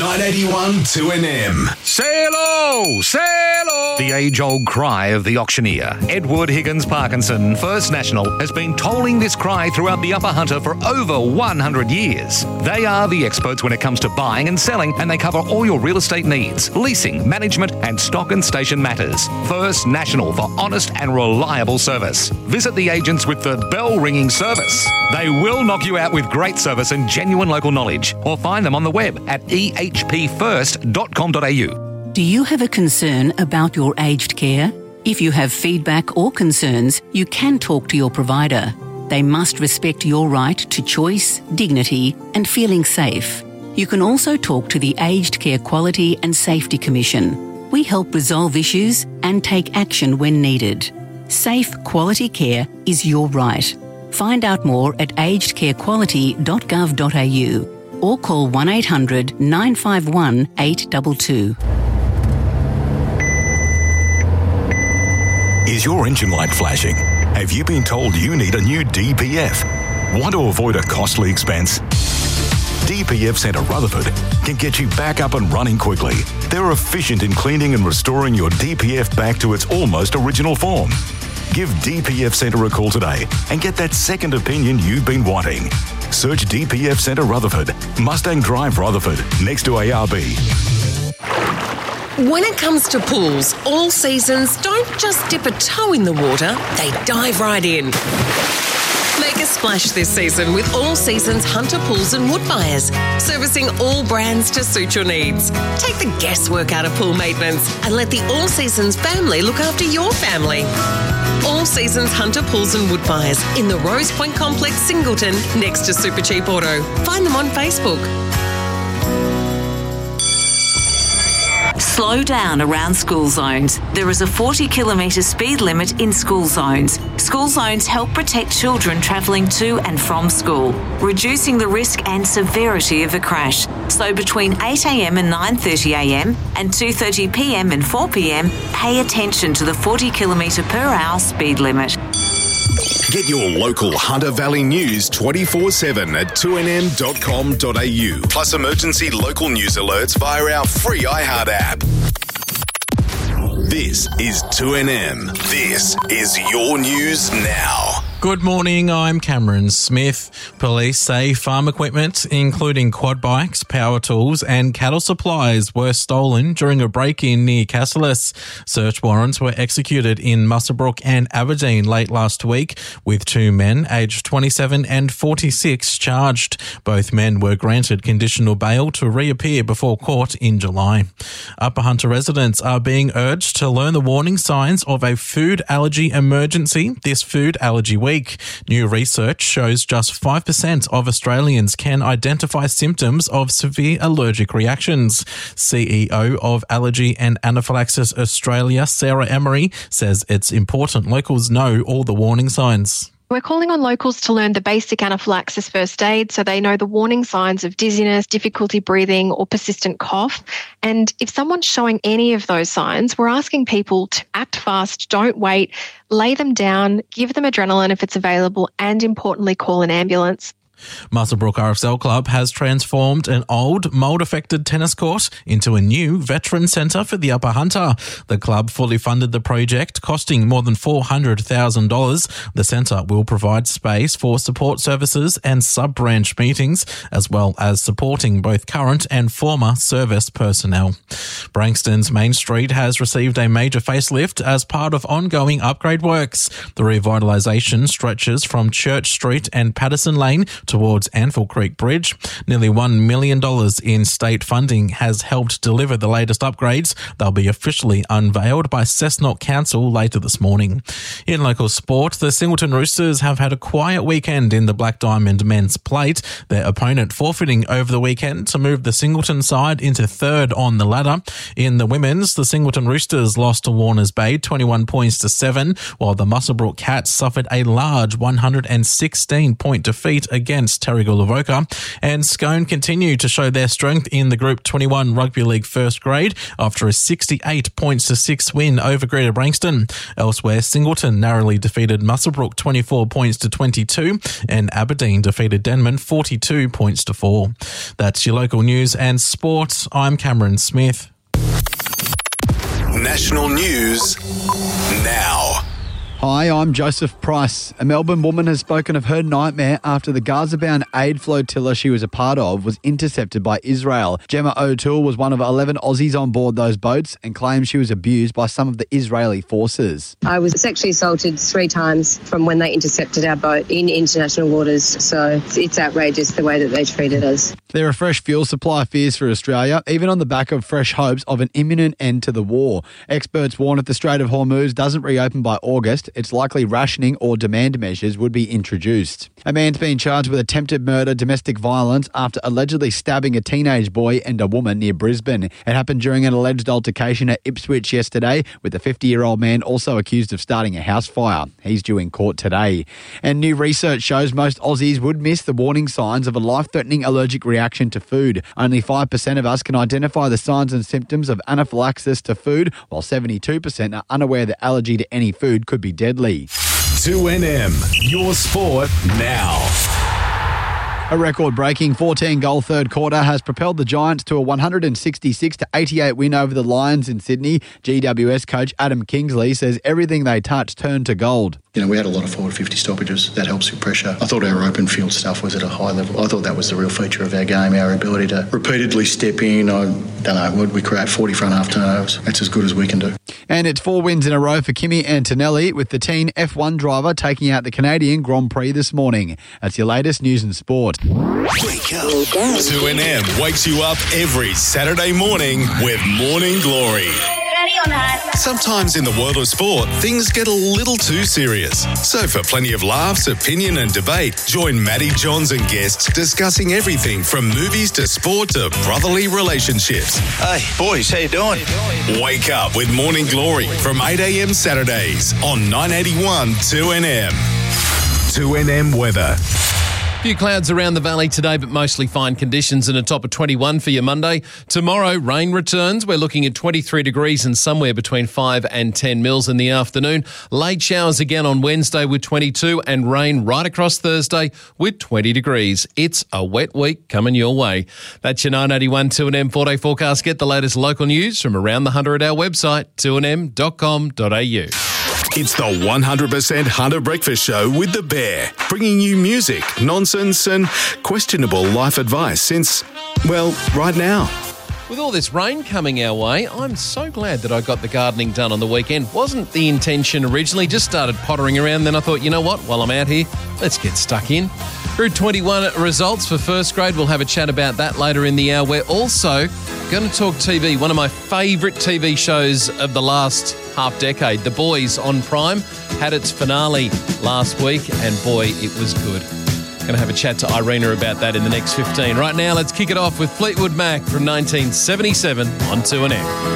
981 2NM. Say hello! Say hello! The age-old cry of the auctioneer, Edward Higgins Parkinson, First National, has been tolling this cry throughout the Upper Hunter for over 100 years. They are the experts when it comes to buying and selling, and they cover all your real estate needs, leasing, management, and stock and station matters. First National for honest and reliable service. Visit the agents with the bell-ringing service. They will knock you out with great service and genuine local knowledge, or find them on the web at ehpfirst.com.au. Do you have a concern about your aged care? If you have feedback or concerns, you can talk to your provider. They must respect your right to choice, dignity, and feeling safe. You can also talk to the Aged Care Quality and Safety Commission. We help resolve issues and take action when needed. Safe, quality care is your right. Find out more at agedcarequality.gov.au or call 1800 951 822. Is your engine light flashing? Have you been told you need a new DPF? Want to avoid a costly expense? DPF Centre Rutherford can get you back up and running quickly. They're efficient in cleaning and restoring your DPF back to its almost original form. Give DPF Centre a call today and get that second opinion you've been wanting. Search DPF Centre Rutherford, Mustang Drive Rutherford, next to ARB. When it comes to pools, All Seasons don't just dip a toe in the water, they dive right in. Make a splash this season with All Seasons Hunter Pools and Wood Buyers, servicing all brands to suit your needs. Take the guesswork out of pool maintenance and let the All Seasons family look after your family. All Seasons Hunter Pools and Wood Buyers in the Rose Point Complex, Singleton, next to Super Cheap Auto. Find them on Facebook. Slow down around school zones. There is a 40-kilometre speed limit in school zones. School zones help protect children travelling to and from school, reducing the risk and severity of a crash. So between 8 a.m. and 9:30 a.m. and 2:30 p.m. and 4 p.m, pay attention to the 40-kilometre per hour speed limit. Get your local Hunter Valley news 24/7 at 2nm.com.au. Plus emergency local news alerts via our free iHeart app. This is 2NM. This is your news now. Good morning, I'm Cameron Smith. Police say farm equipment, including quad bikes, power tools and cattle supplies were stolen during a break-in near Cassilis. Search warrants were executed in Muswellbrook and Aberdeen late last week, with two men aged 27 and 46 charged. Both men were granted conditional bail to reappear before court in July. Upper Hunter residents are being urged to learn the warning signs of a food allergy emergency this food allergy week. New research shows just 5% of Australians can identify symptoms of severe allergic reactions. CEO of Allergy and Anaphylaxis Australia, Sarah Emery, says it's important locals know all the warning signs. We're calling on locals to learn the basic anaphylaxis first aid so they know the warning signs of dizziness, difficulty breathing or persistent cough. And if someone's showing any of those signs, we're asking people to act fast, don't wait, lay them down, give them adrenaline if it's available, and importantly, call an ambulance. Muswellbrook RFL Club has transformed an old, mould-affected tennis court into a new veteran centre for the Upper Hunter. The club fully funded the project, costing more than $400,000. The centre will provide space for support services and sub-branch meetings, as well as supporting both current and former service personnel. Branxton's Main Street has received a major facelift as part of ongoing upgrade works. The revitalisation stretches from Church Street and Patterson Lane towards Anvil Creek Bridge. Nearly $1 million in state funding has helped deliver the latest upgrades. They'll be officially unveiled by Cessnock Council later this morning. In local sport, the Singleton Roosters have had a quiet weekend in the Black Diamond men's plate, their opponent forfeiting over the weekend to move the Singleton side into third on the ladder. In the women's, the Singleton Roosters lost to Warners Bay 21 points to 7, while the Muswellbrook Cats suffered a large 116-point defeat against against Terrigal-Avoca. And Scone continue to show their strength in the Group 21 Rugby League first grade after a 68 points to 6 win over Greater Branxton. Elsewhere, Singleton narrowly defeated Muswellbrook 24 points to 22 and Aberdeen defeated Denman 42 points to 4. That's your local news and sport. I'm Cameron Smith. National news now. Hi, I'm Joseph Price. A Melbourne woman has spoken of her nightmare after the Gaza-bound aid flotilla she was a part of was intercepted by Israel. Gemma O'Toole was one of 11 Aussies on board those boats and claims she was abused by some of the Israeli forces. I was sexually assaulted 3 times from when they intercepted our boat in international waters, so it's outrageous the way that they treated us. There are fresh fuel supply fears for Australia, even on the back of fresh hopes of an imminent end to the war. Experts warn if the Strait of Hormuz doesn't reopen by August, it's likely rationing or demand measures would be introduced. A man's been charged with attempted murder, domestic violence after allegedly stabbing a teenage boy and a woman near Brisbane. It happened during an alleged altercation at Ipswich yesterday, with the 50-year-old man also accused of starting a house fire. He's due in court today. And new research shows most Aussies would miss the warning signs of a life-threatening allergic reaction to food. Only 5% of us can identify the signs and symptoms of anaphylaxis to food, while 72% are unaware that allergy to any food could be deadly. 2NM, your sport now. A record-breaking 14-goal third quarter has propelled the Giants to a 166-88 win over the Lions in Sydney. GWS coach Adam Kingsley says everything they touched turned to gold. We had a lot of forward 50 stoppages. That helps with pressure. I thought our open field stuff was at a high level. I thought that was the real feature of our game, our ability to repeatedly step in. I don't know, would we create 40 front half turnovers? That's as good as we can do. And it's 4 wins in a row for Kimi Antonelli, with the teen F1 driver taking out the Canadian Grand Prix this morning. That's your latest news and sport. Wake up. 2NM wakes you up every Saturday morning with Morning Glory. Ready or not? Sometimes in the world of sport, things get a little too serious. So for plenty of laughs, opinion and debate, join Matty Johns and guests discussing everything from movies to sport to brotherly relationships. Hey, boys, how you doing? Wake up with Morning Glory from 8 a.m. Saturdays on 981 2NM. 2NM weather. Few clouds around the valley today, but mostly fine conditions and a top of 21 for your Monday. Tomorrow, rain returns. We're looking at 23 degrees and somewhere between 5 and 10 mils in the afternoon. Late showers again on Wednesday with 22 and rain right across Thursday with 20 degrees. It's a wet week coming your way. That's your 981 2NM 4-day forecast. Get the latest local news from around the Hunter at our website, 2nm.com.au. It's the 100% Hunter Breakfast Show with The Bear, bringing you music, nonsense and questionable life advice since, well, right now. With all this rain coming our way, I'm so glad that I got the gardening done on the weekend. Wasn't the intention originally, just started pottering around, then I thought, you know what, while I'm out here, let's get stuck in. Group 21 results for first grade. We'll have a chat about that later in the hour. We're also going to talk TV, one of my favourite TV shows of the last half decade. The Boys on Prime had its finale last week, and boy, it was good. Going to have a chat to Irina about that in the next 15. Right now, let's kick it off with Fleetwood Mac from 1977 on 2NM.